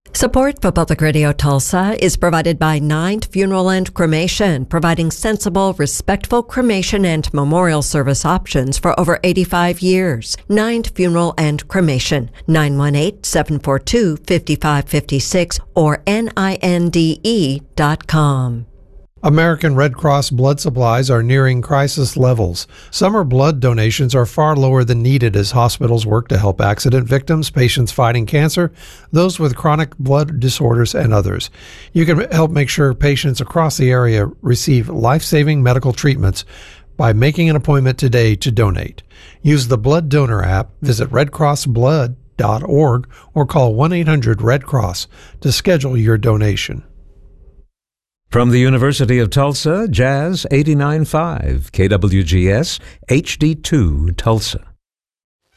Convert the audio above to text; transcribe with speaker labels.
Speaker 1: Support for Public Radio Tulsa is provided by Ninth Funeral and Cremation, providing sensible, respectful cremation and memorial service options for over 85 years. Ninth Funeral and Cremation, 918-742-5556 or NINDE.com.
Speaker 2: American Red Cross blood supplies are nearing crisis levels. Summer blood donations are far lower than needed as hospitals work to help accident victims, patients fighting cancer, those with chronic blood disorders, and others. You can help make sure patients across the area receive life-saving medical treatments by making an appointment today to donate. Use the Blood Donor app, visit redcrossblood.org, or call 1-800-RED-CROSS to schedule your donation.
Speaker 3: From the University of Tulsa, Jazz 89.5, KWGS HD2 Tulsa.